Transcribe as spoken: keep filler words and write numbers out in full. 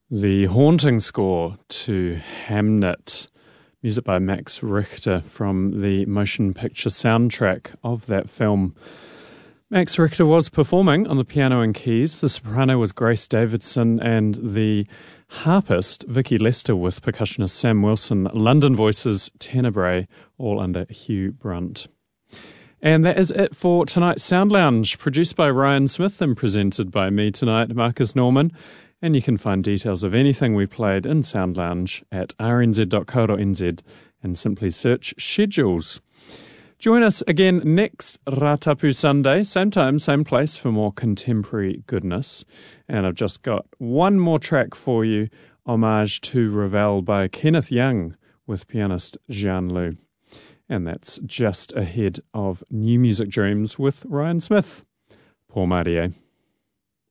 The haunting score to Hamnet, music by Max Richter from the motion picture soundtrack of that film. Max Richter was performing on the piano and keys. The soprano was Grace Davidson, and the harpist Vicky Lester with percussionist Sam Wilson. London voices Tenebrae, all under Hugh Brunt. And that is it for tonight's Sound Lounge, produced by Ryan Smith and presented by me tonight, Marcus Norman. And you can find details of anything we played in Sound Lounge at r n z dot co dot n z and simply search schedules. Join us again next Ratapu Sunday, same time, same place for more contemporary goodness. And I've just got one more track for you, Homage to Ravel by Kenneth Young with pianist Jean Lou. And that's just ahead of New Music Dreams with Ryan Smith. Paul Martier.